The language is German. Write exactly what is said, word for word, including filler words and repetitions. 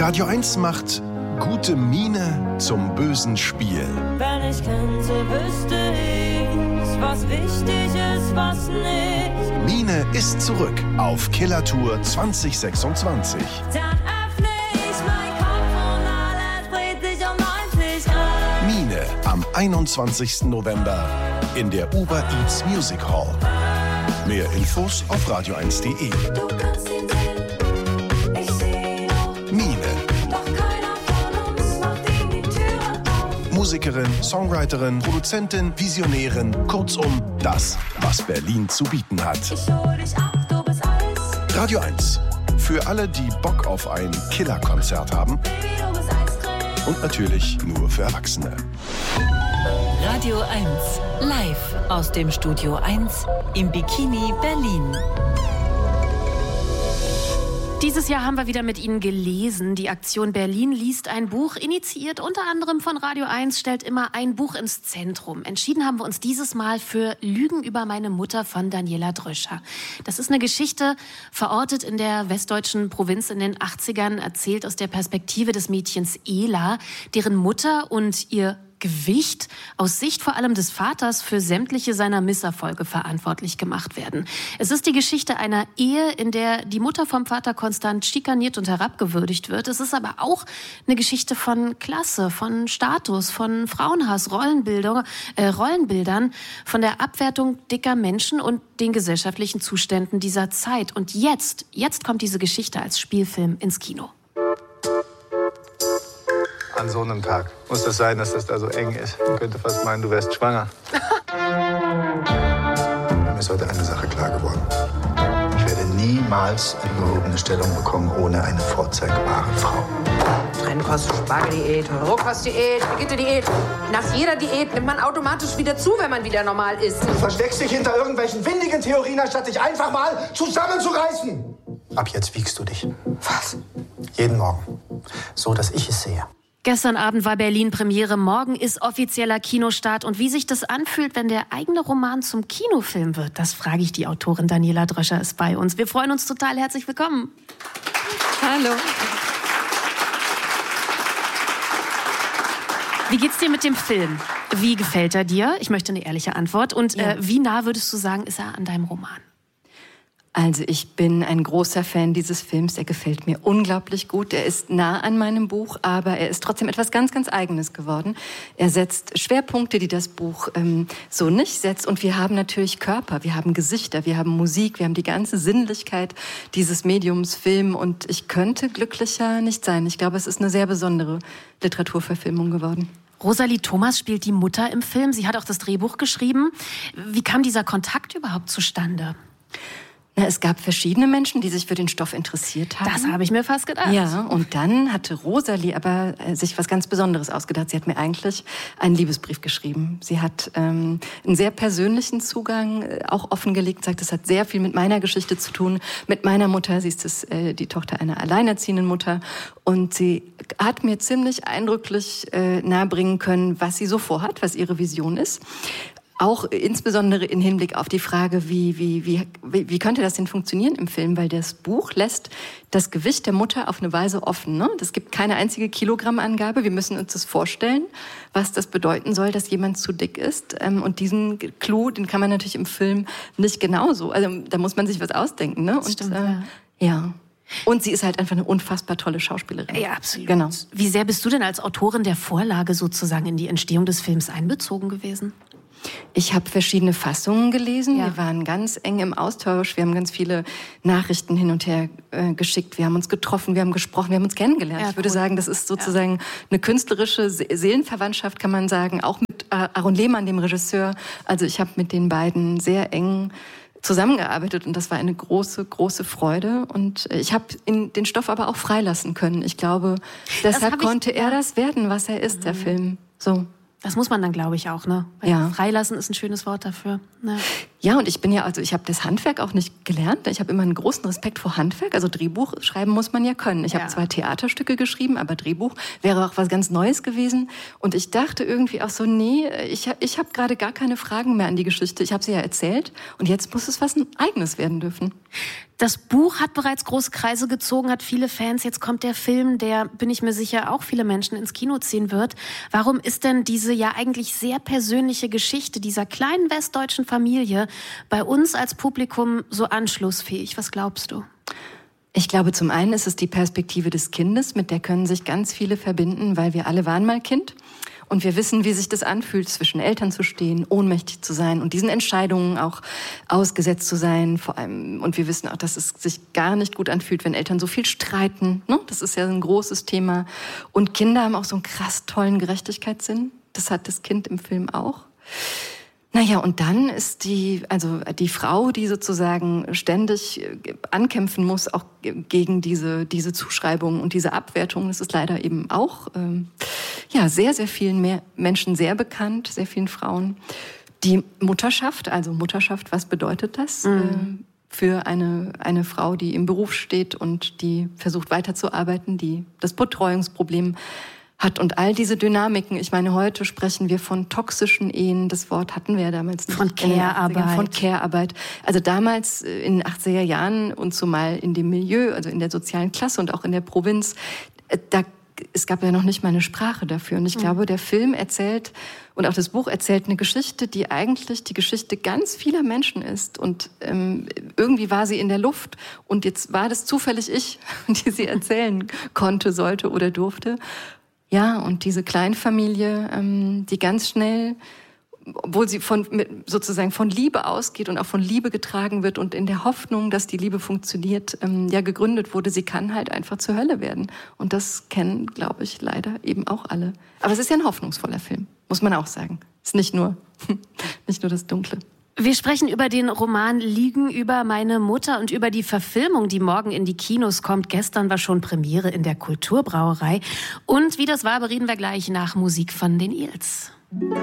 Radio eins macht gute Miene zum bösen Spiel. Wenn ich könnte, wüsste ich, was wichtig ist, was nicht. Miene ist zurück auf Killertour zwanzig sechsundzwanzig. Dann öffne ich meinen Kopf und alles dreht sich um neunzig Grad. Miene am einundzwanzigsten November in der Uber Eats Music Hall. Mehr Infos auf radio eins punkt de. Du kannst ihn sehen, ich seh noch. Miene. Doch keiner von uns macht ihm die Türe auf. Musikerin, Songwriterin, Produzentin, Visionärin, kurzum das, was Berlin zu bieten hat. Ich hol dich ab, du bist Eis. Radio eins. Für alle, die Bock auf ein Killerkonzert haben. Baby, du bist Eiscreme. Und natürlich nur für Erwachsene. Radio eins, live aus dem Studio eins im Bikini Berlin. Dieses Jahr haben wir wieder mit Ihnen gelesen. Die Aktion Berlin liest ein Buch, initiiert unter anderem von Radio eins, stellt immer ein Buch ins Zentrum. Entschieden haben wir uns dieses Mal für Lügen über meine Mutter von Daniela Dröscher. Das ist eine Geschichte, verortet in der westdeutschen Provinz in den achtzigern, erzählt aus der Perspektive des Mädchens Ela, deren Mutter und ihr Gewicht aus Sicht vor allem des Vaters für sämtliche seiner Misserfolge verantwortlich gemacht werden. Es ist die Geschichte einer Ehe, in der die Mutter vom Vater konstant schikaniert und herabgewürdigt wird. Es ist aber auch eine Geschichte von Klasse, von Status, von Frauenhass, Rollenbildung, äh, Rollenbildern, von der Abwertung dicker Menschen und den gesellschaftlichen Zuständen dieser Zeit. Und jetzt, jetzt kommt diese Geschichte als Spielfilm ins Kino. An so einem Tag muss das sein, dass das da so eng ist. Man könnte fast meinen, du wärst schwanger. Mir ist heute eine Sache klar geworden. Ich werde niemals eine gehobene Stellung bekommen ohne eine vorzeigbare Frau. Trennkost-Spargeldiät, Rohkostdiät, Brigitte-Diät. Nach jeder Diät nimmt man automatisch wieder zu, wenn man wieder normal isst. Du versteckst dich hinter irgendwelchen windigen Theorien, anstatt dich einfach mal zusammenzureißen. Ab jetzt wiegst du dich. Was? Jeden Morgen. So, dass ich es sehe. Gestern Abend war Berlin Premiere, morgen ist offizieller Kinostart. Und wie sich das anfühlt, wenn der eigene Roman zum Kinofilm wird, das frage ich die Autorin Daniela Dröscher ist bei uns. Wir freuen uns total, herzlich willkommen. Hallo. Wie geht's dir mit dem Film? Wie gefällt er dir? Ich möchte eine ehrliche Antwort. Und Ja. äh, wie nah würdest du sagen, ist er an deinem Roman? Also ich bin ein großer Fan dieses Films. Er gefällt mir unglaublich gut. Er ist nah an meinem Buch, aber er ist trotzdem etwas ganz, ganz Eigenes geworden. Er setzt Schwerpunkte, die das Buch ähm, so nicht setzt. Und wir haben natürlich Körper, wir haben Gesichter, wir haben Musik, wir haben die ganze Sinnlichkeit dieses Mediums Film. Und ich könnte glücklicher nicht sein. Ich glaube, es ist eine sehr besondere Literaturverfilmung geworden. Rosalie Thomas spielt die Mutter im Film. Sie hat auch das Drehbuch geschrieben. Wie kam dieser Kontakt überhaupt zustande? Na, es gab verschiedene Menschen, die sich für den Stoff interessiert haben. Das habe ich mir fast gedacht. Ja, und dann hatte Rosalie aber äh, sich was ganz Besonderes ausgedacht. Sie hat mir eigentlich einen Liebesbrief geschrieben. Sie hat ähm, einen sehr persönlichen Zugang äh, auch offengelegt, sagt, das hat sehr viel mit meiner Geschichte zu tun, mit meiner Mutter. Sie ist das, äh, die Tochter einer alleinerziehenden Mutter. Und sie hat mir ziemlich eindrücklich äh, nahebringen können, was sie so vorhat, was ihre Vision ist. Auch insbesondere im Hinblick auf die Frage, wie, wie, wie, wie könnte das denn funktionieren im Film? Weil das Buch lässt das Gewicht der Mutter auf eine Weise offen. Ne? Es gibt keine einzige Kilogrammangabe. Wir müssen uns das vorstellen, was das bedeuten soll, dass jemand zu dick ist. Und diesen Clou, den kann man natürlich im Film nicht genauso. Also da muss man sich was ausdenken. Ne? Und, Stimmt, äh, ja. ja. Und sie ist halt einfach eine unfassbar tolle Schauspielerin. Ja, absolut. Genau. Wie sehr bist du denn als Autorin der Vorlage sozusagen in die Entstehung des Films einbezogen gewesen? Ich habe verschiedene Fassungen gelesen. Ja. Wir waren ganz eng im Austausch. Wir haben ganz viele Nachrichten hin und her äh, geschickt. Wir haben uns getroffen, wir haben gesprochen, wir haben uns kennengelernt. Ja, ich würde cool. sagen, das ist sozusagen eine künstlerische Se- Seelenverwandtschaft, kann man sagen. Auch mit äh, Aaron Lehmann, dem Regisseur. Also ich habe mit den beiden sehr eng zusammengearbeitet und das war eine große, große Freude. Und ich habe den Stoff aber auch freilassen können. Ich glaube, deshalb hab ich- konnte er ja. das werden, was er ist, der Film. So. Das muss man dann, glaube ich, auch, ne? Weil Ja. Freilassen ist ein schönes Wort dafür. Ja. Ja, und ich bin ja, also ich habe das Handwerk auch nicht gelernt. Ich habe immer einen großen Respekt vor Handwerk. Also Drehbuch schreiben muss man ja können. Ich ja. habe zwei Theaterstücke geschrieben, aber Drehbuch wäre auch was ganz Neues gewesen. Und ich dachte irgendwie auch so, nee, ich, ich habe gerade gar keine Fragen mehr an die Geschichte. Ich habe sie ja erzählt und jetzt muss es was Eigenes werden dürfen. Das Buch hat bereits große Kreise gezogen, hat viele Fans. Jetzt kommt der Film, der, bin ich mir sicher, auch viele Menschen ins Kino ziehen wird. Warum ist denn diese ja eigentlich sehr persönliche Geschichte dieser kleinen westdeutschen Familie bei uns als Publikum so anschlussfähig? Was glaubst du? Ich glaube, zum einen ist es die Perspektive des Kindes, mit der können sich ganz viele verbinden, weil wir alle waren mal Kind. Und wir wissen, wie sich das anfühlt, zwischen Eltern zu stehen, ohnmächtig zu sein und diesen Entscheidungen auch ausgesetzt zu sein. Vor allem, und wir wissen auch, dass es sich gar nicht gut anfühlt, wenn Eltern so viel streiten. Ne? Das ist ja ein großes Thema. Und Kinder haben auch so einen krass tollen Gerechtigkeitssinn. Das hat das Kind im Film auch. Naja, und dann ist die, also die Frau, die sozusagen ständig ankämpfen muss, auch gegen diese, diese Zuschreibung und diese Abwertung. Das ist leider eben auch, ähm, ja, sehr, sehr vielen mehr Menschen sehr bekannt, sehr vielen Frauen. Die Mutterschaft, also Mutterschaft, was bedeutet das? Mhm. Äh, für eine, eine Frau, die im Beruf steht und die versucht weiterzuarbeiten, die das Betreuungsproblem hat und all diese Dynamiken. Ich meine, heute sprechen wir von toxischen Ehen. Das Wort hatten wir ja damals nicht. Von Care-Arbeit. Von Care-Arbeit. Also damals in den achtziger Jahren und zumal in dem Milieu, also in der sozialen Klasse und auch in der Provinz, da, es gab ja noch nicht mal eine Sprache dafür. Und ich mhm. glaube, der Film erzählt und auch das Buch erzählt eine Geschichte, die eigentlich die Geschichte ganz vieler Menschen ist. Und ähm, irgendwie war sie in der Luft. Und jetzt war das zufällig ich, die sie erzählen konnte, sollte oder durfte. Ja, und diese Kleinfamilie, ähm, die ganz schnell, obwohl sie von mit, sozusagen von Liebe ausgeht und auch von Liebe getragen wird und in der Hoffnung, dass die Liebe funktioniert, ähm, ja gegründet wurde, sie kann halt einfach zur Hölle werden. Und das kennen, glaube ich, leider eben auch alle. Aber es ist ja ein hoffnungsvoller Film, muss man auch sagen. Es ist nicht nur, nicht nur das Dunkle. Wir sprechen über den Roman Lügen über meine Mutter und über die Verfilmung, die morgen in die Kinos kommt. Gestern war schon Premiere in der Kulturbrauerei. Und wie das war, bereden wir gleich nach Musik von den Eels.